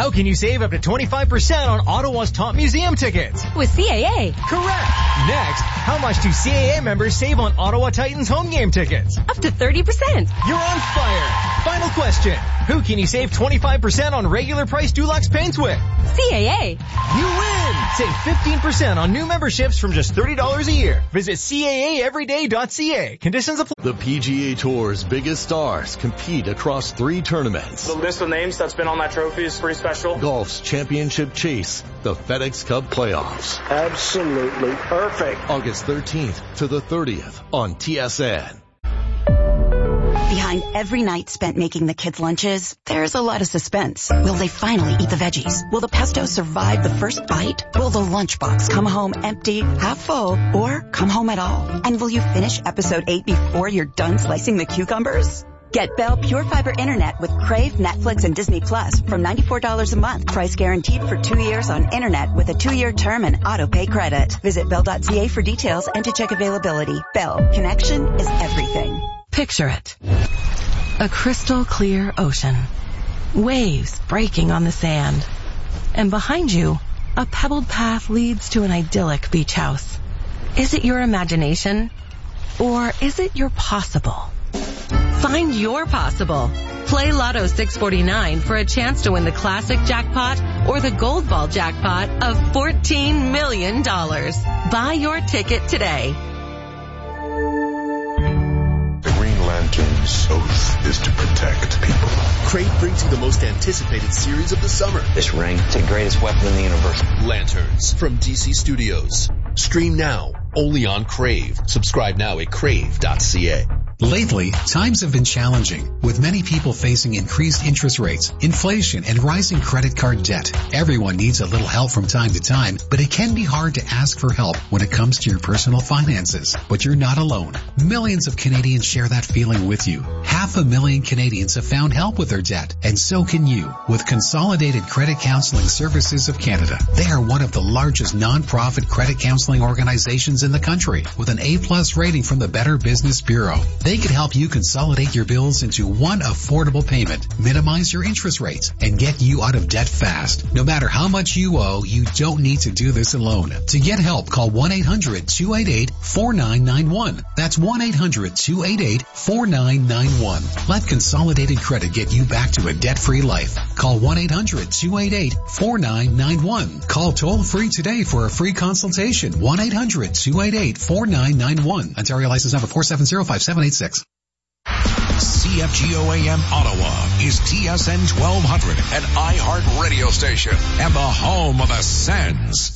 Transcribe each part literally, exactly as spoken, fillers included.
How can you save up to twenty-five percent on Ottawa's top museum tickets? With C A A. Correct. Next, how much do C A A members save on Ottawa Titans home game tickets? Up to thirty percent. You're on fire. Final question. Who can you save twenty-five percent on regular price Dulux paints with? C A A. You win! Save fifteen percent on new memberships from just thirty dollars a year. Visit C A A everyday dot C A. Conditions apply. The P G A Tour's biggest stars compete across three tournaments. The list of names that's been on that trophy is pretty special. Golf's championship chase, the FedEx Cup playoffs. Absolutely perfect. August thirteenth to the thirtieth on T S N. Behind every night spent making the kids' lunches, there's a lot of suspense. Will they finally eat the veggies? Will the pesto survive the first bite? Will the lunchbox come home empty, half full, or come home at all? And will you finish episode eight before you're done slicing the cucumbers? Get Bell Pure Fiber Internet with Crave, Netflix, and Disney Plus from ninety-four dollars a month. Price guaranteed for two years on Internet with a two-year term and auto-pay credit. Visit bell dot C A for details and to check availability. Bell. Connection is everything. Picture it. A crystal clear ocean. Waves breaking on the sand. And behind you, a pebbled path leads to an idyllic beach house. Is it your imagination? Or is it your possible? Find your possible. Play Lotto six forty-nine for a chance to win the classic jackpot or the gold ball jackpot of fourteen million dollars. Buy your ticket today. Lantern's oath is to protect people. Crave brings you the most anticipated series of the summer. This ring, it's the greatest weapon in the universe. Lanterns from D C Studios. Stream now, only on Crave. Subscribe now at crave dot C A. Lately, times have been challenging, with many people facing increased interest rates, inflation, and rising credit card debt. Everyone needs a little help from time to time, but it can be hard to ask for help when it comes to your personal finances. But you're not alone. Millions of Canadians share that feeling with you. Half a million Canadians have found help with their debt, and so can you with Consolidated Credit Counseling Services of Canada. They are one of the largest non-profit credit counseling organizations in the country, with an A-plus rating from the Better Business Bureau. They can help you consolidate your bills into one affordable payment, minimize your interest rates, and get you out of debt fast. No matter how much you owe, you don't need to do this alone. To get help, call one eight hundred two eight eight four nine nine one. That's one eight hundred two eight eight four nine nine one. Let Consolidated Credit get you back to a debt-free life. Call one eight hundred two eight eight four nine nine one. Call toll-free today for a free consultation. one eight hundred two eight eight four nine nine one. Ontario license number four seven zero five seven eight six. C F G O A M Ottawa is T S N twelve hundred, an iHeart radio station and the home of the Sens.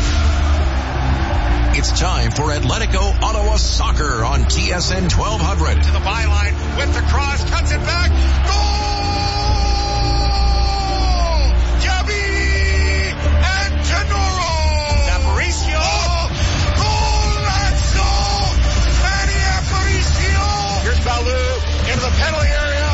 It's time for Atletico Ottawa Soccer on T S N twelve hundred. To the byline with the cross, cuts it back. Goal! Javi Antonoro! Aparicio! Golazo! Manny Aparicio! Here's Baloo into the penalty area.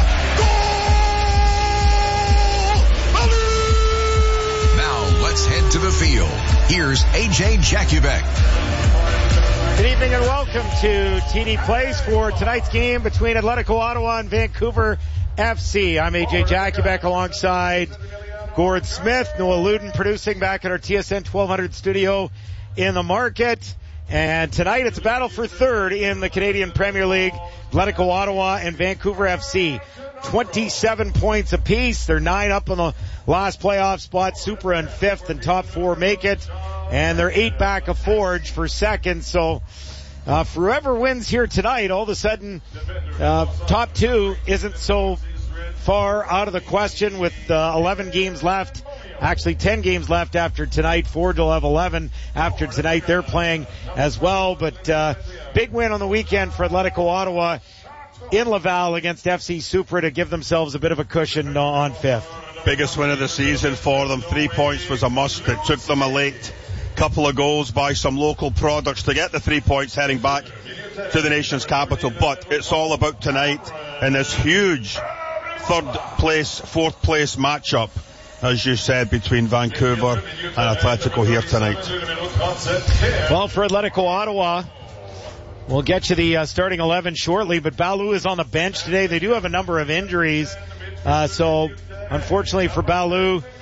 Goal! Baloo! Now let's head to the field. Here's A J Jakubek. Good evening and welcome to T D Place for tonight's game between Atletico Ottawa and Vancouver F C. I'm A J Jakubek alongside Gord Smith, Noah Luden producing back at our T S N twelve hundred studio in the market. And tonight it's a battle for third in the Canadian Premier League. Atletico Ottawa and Vancouver F C. twenty-seven points apiece. They're nine up on the last playoff spot. Supra in fifth and top four make it. And they're eight back of Forge for second. So uh, for whoever wins here tonight, all of a sudden uh, top two isn't so far out of the question with uh, eleven games left. Actually ten games left after tonight. Forge will have eleven after tonight. They're playing as well. But uh, big win on the weekend for Atletico Ottawa in Laval against F C Supra to give themselves a bit of a cushion on fifth. Biggest win of the season for them. Three points was a must. It took them a late couple of goals by some local products to get the three points heading back to the nation's capital. But it's all about tonight and this huge third place, fourth place matchup, as you said, between Vancouver and Atletico here tonight. Well, for Atletico Ottawa, we'll get you the uh, starting eleven shortly, but Baloo is on the bench today. They do have a number of injuries, uh, so unfortunately for Baloo,